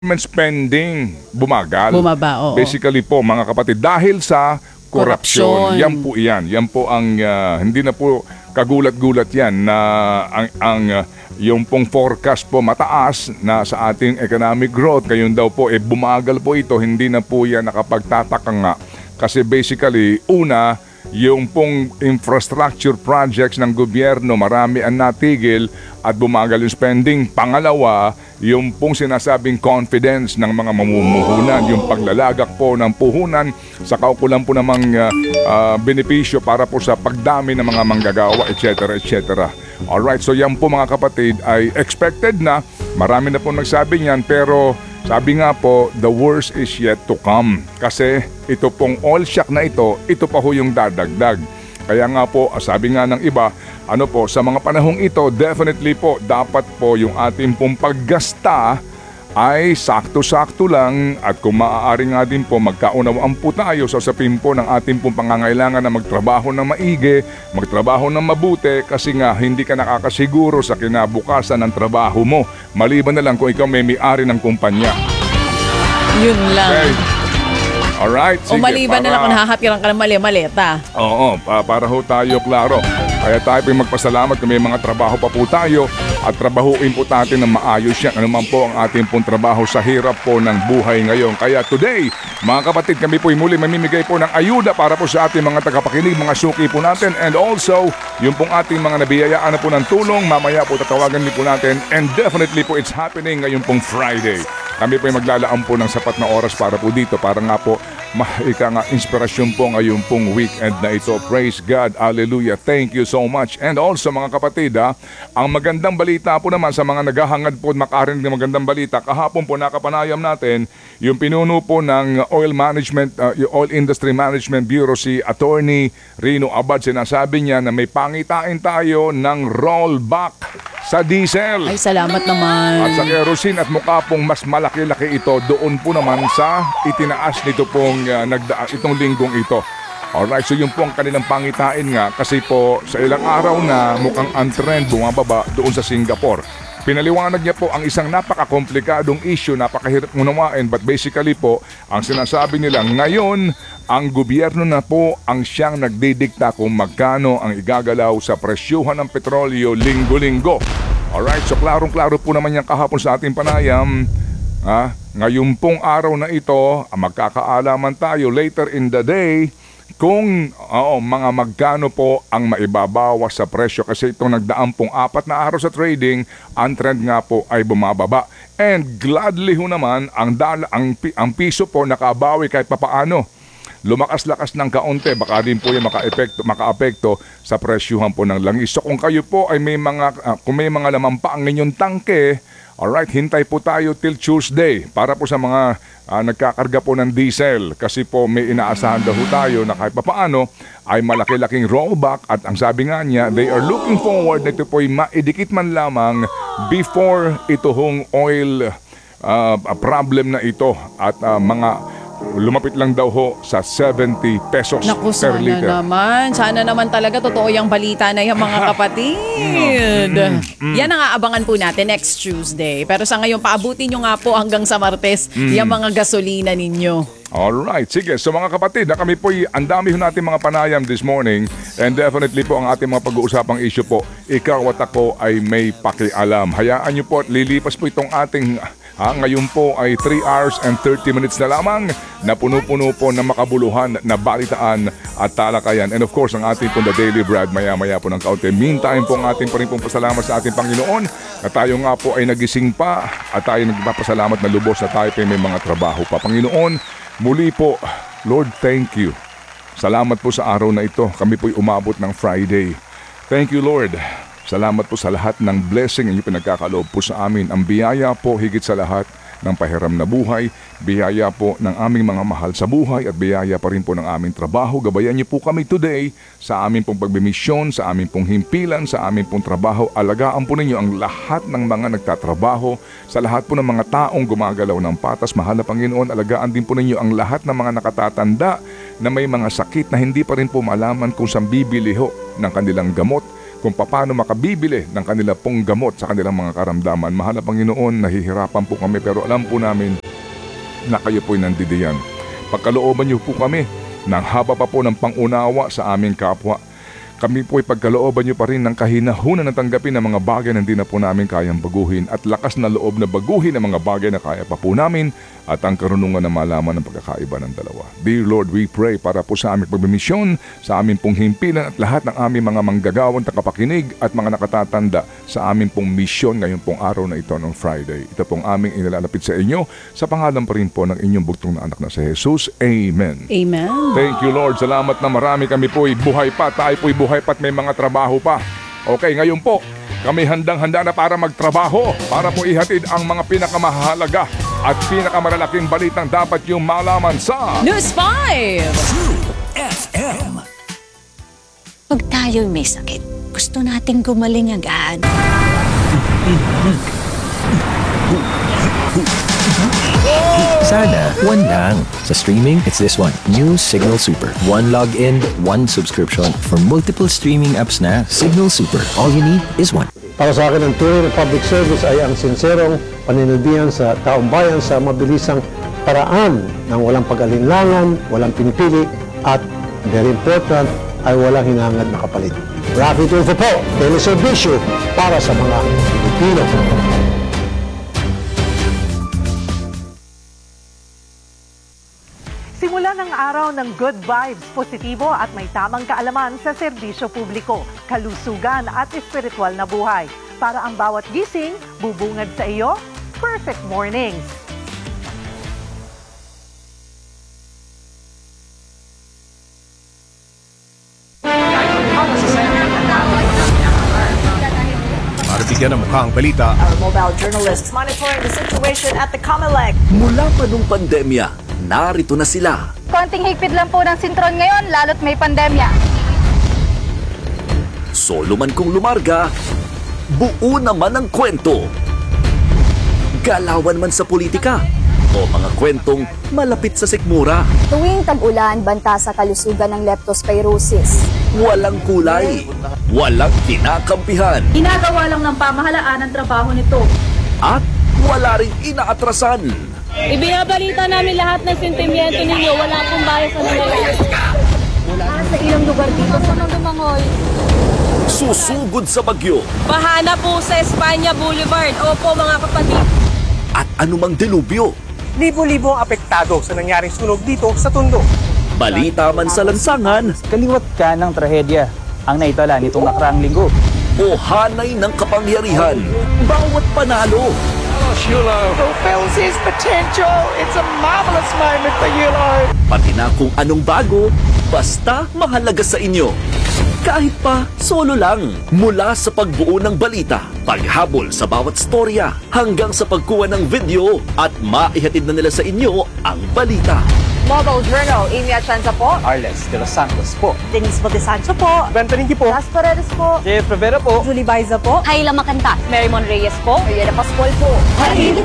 spending bumagal. Bumaba, oo. Basically po mga kapatid, dahil sa korupsyon. Korupsyon. Yan po yan. Yan po ang hindi na po kagulat-gulat yan na yung pong forecast po mataas na sa ating economic growth. Ngayon daw po bumagal po ito. Hindi na po yan nakapagtataka nga. Kasi basically, una, yung pong infrastructure projects ng gobyerno, marami ang natigil at bumagal yung spending. Pangalawa, yung pong sinasabing confidence ng mga mamumuhunan, yung paglalagak po ng puhunan sa kaukulan po namang benepisyo para po sa pagdami ng mga manggagawa, etc. etc. Alright, so yan po mga kapatid ay expected na. Marami na po nagsabi niyan, pero sabi nga po, the worst is yet to come. Kasi ito pong oil shock na ito pa ho yung dadagdag. Kaya nga po, sabi nga ng iba, sa mga panahong ito, definitely po, dapat po yung ating pong paggasta ay sakto-sakto lang at kung maaari nga din po magkaunawaan po tayo sa usapin po ng ating pong pangangailangan na magtrabaho ng maigi, magtrabaho ng mabuti kasi nga hindi ka nakakasiguro sa kinabukasan ng trabaho mo maliban na lang kung ikaw may-ari ng kumpanya. Yun lang. Okay. Alright, sige. O maliban na lang kung nakakapiran ka ng mali-maleta. Oo, para ho tayo klaro. Kaya tayo po magpasalamat kung may mga trabaho pa po tayo at trabahuin po natin ng maayos yan. Ano man po ang ating pong trabaho sa hirap po ng buhay ngayon. Kaya today, mga kapatid, kami po muli mamimigay po ng ayuda para po sa ating mga tagapakinig, mga suki po natin. And also, yung pong ating mga nabiyayaan na po ng tulong, mamaya po tatawagan din po natin. And definitely po, it's happening ngayon pong Friday. Kami po ay maglalaan po ng sapat na oras para po dito. Para nga po, inspirasyon po ngayon pong weekend na ito. Praise God. Hallelujah. Thank you so much. And also mga kapatid, ang magandang balita po naman sa mga naghahangad po makarinig ng magandang balita. Kahapon po nakapanayam natin yung pinuno po ng Oil Industry Management Bureau, si Attorney Rino Abad. Sinasabi niya na may pangitain tayo ng rollback sa diesel. Ay, salamat naman. At sa kerosene at mukha pong mas malaki-laki ito doon po naman sa itinaas nito pong itong linggong ito. Alright, so yun po ang kanilang pangitain nga kasi po sa ilang araw na mukhang ang trend bumababa doon sa Singapore. Pinaliwanag niya po ang isang napaka-komplikadong issue, napakahirap unawain, but basically po, ang sinasabi nila ngayon, ang gobyerno na po ang siyang nagdidikta kung magkano ang igagalaw sa presyuhan ng petrolyo linggo-linggo. Alright, so klarong-klaro po naman yan kahapon sa ating panayam. Ngayon pong araw na ito, magkakaalaman tayo later in the day kung mga magkano po ang maibabawas sa presyo kasi itong nagdaan pong 4 na araw sa trading, ang trend nga po ay bumababa. And gladly ho naman, ang piso po nakabawi kahit papaano. Lumakas-lakas ng kaunti, baka din po yung maka-apekto sa presyuhan po ng langis. So kung kayo po ay kung may mga laman pa ang inyong tangke, alright, hintay po tayo till Tuesday para po sa mga nagkakarga po ng diesel kasi po may inaasahan daw tayo na kahit papaano ay malaki-laking rollback at ang sabi nga niya, they are looking forward na ito po ay maidikit man lamang before ito hong oil problem na ito at mga lumapit lang daw ho sa 70 pesos Naku, per liter. Sana naman talaga totoo yung balita na yung mga kapatid. Yan ang aabangan po natin next Tuesday. Pero sa ngayon, paabutin nyo nga po hanggang sa Martes yung mga gasolina ninyo. Alright, sige. So mga kapatid, kami po ang dami ho natin mga panayam this morning and definitely po ang ating mga pag-uusapang issue po, ikaw at ako ay may pakialam. Hayaan nyo po at lilipas po itong ating ngayon po ay 3 hours and 30 minutes na lamang na puno-puno po ng makabuluhan na balitaan at talakayan. And of course, ang ating pong The Daily Bread maya-maya po ng kaunti. Meantime po ang ating pa rin pong pasalamat sa ating Panginoon na tayo nga po ay nagising pa at tayo nagpapasalamat na lubos na tayo pa may mga trabaho pa. Panginoon, muli po, Lord, thank you. Salamat po sa araw na ito. Kami po'y umabot ng Friday. Thank you, Lord. Salamat po sa lahat ng blessing inyong pinagkakaloob po sa amin. Ang biyaya po higit sa lahat ng pahiram na buhay, biyaya po ng aming mga mahal sa buhay at biyaya pa rin po ng aming trabaho. Gabayan niyo po kami today sa aming pong pagbimisyon, sa aming pong himpilan, sa aming pong trabaho. Alagaan po ninyo ang lahat ng mga nagtatrabaho, sa lahat po ng mga taong gumagalaw ng patas. Mahal na Panginoon, alagaan din po ninyo ang lahat ng mga nakatatanda na may mga sakit na hindi pa rin po malaman kung saan bibili ho ng kanilang gamot. kung paano makabibili ng kanila pong gamot sa kanilang mga karamdaman. Mahal na Panginoon, nahihirapan po kami pero alam po namin na kayo po'y nandidiyan. Pagkalooban niyo po kami ng haba pa po ng pangunawa sa aming kapwa. Kami po'y pagkalooban niyo pa rin ng kahinahunan na tanggapin ng mga bagay na hindi na po namin kayang baguhin at lakas na loob na baguhin ang mga bagay na kaya pa po namin at ang karunungan na malaman ng pagkakaiba ng dalawa. Dear Lord, we pray para po sa aming pagmimisyon, sa aming pong himpilan at lahat ng aming mga manggagawang takapakinig at mga nakatatanda sa aming pong misyon ngayon pong araw na ito ng Friday. Ito pong aming inilalapit sa inyo sa pangalan pa rin po ng inyong bugtong na anak na si Jesus. Amen. Amen. Thank you, Lord. Salamat na marami kami po'y buhay pa. Tayo po'y buhay pa at may mga trabaho pa. Okay, ngayon po, kami handang-handa na para magtrabaho, para po ihatid ang mga pinakamahalaga at pinakamalalaking balitang dapat yung malaman sa News 5! FM. Pag tayo may sakit, gusto nating gumaling agad. Sana, one lang. Sa streaming, it's this one. New Signal Super. One login, one subscription. For multiple streaming apps na, Signal Super. All you need is one. Para sa akin, ang tunay na public service ay ang sinserong paninilbihan sa taong bayan sa mabilisang paraan ng walang pag-alinlangan, walang pinipili, at very important, ay walang hinangad na kapalit. Rapid Info po, teleservisyo para sa mga Pilipino. Simula ng araw ng good vibes, positibo at may tamang kaalaman sa serbisyo publiko, kalusugan at espiritual na buhay. Para ang bawat gising, bubungad sa iyo, Perfect Mornings. Para bigyan ng mukha ang balita, Our mobile journalists monitoring the situation at the COMELEC. Mula pa nung pandemya, narito na sila. Konting higpit lang po ng sintron ngayon, lalo't may pandemya. Solo man kung lumarga, buo naman ang kwento. Galawan man sa politika, o mga kwentong malapit sa sikmura. Tuwing tag-ulan, banta sa kalusugan ng leptospirosis. Walang kulay, walang kinakampihan, Ginagawa lang ng pamahalaan ang trabaho nito. at wala ring inaatrasan. Ibinabalita namin lahat ng sentimiento ninyo, wala pong bias sa nangyayari. Sa ilang lugar dito sa Mandumangoy. Susugod sa bagyo, Bahana po sa Espanya Boulevard. Opo mga kapatid. at anumang delubyo. libo-libo ang apektado sa nangyaring sunog dito sa Tondo. Balita man sa lansangan, Kaliwat ka ng trahedya ang naitala nitong nakaraang linggo. o hanay ng kapangyarihan. Bawat panalo, Fulfills his potential. It's a marvelous moment for Yulo. pati na kung anong bago, basta mahalaga sa inyo. Kahit pa solo lang, mula sa pagbuo ng balita, paghabol sa bawat storya, hanggang sa pagkuha ng video at maihatid na nila sa inyo ang balita. Mobile Journal, Amy Atienza po. Arles de los Santos po. Denise Bodesancho po. Ben Parinki po. Las Paredes po. Jeff Rivera po. Julie Baiza po. Hayla Makanta. Mary Mon Reyes po. Mariela Pascual po.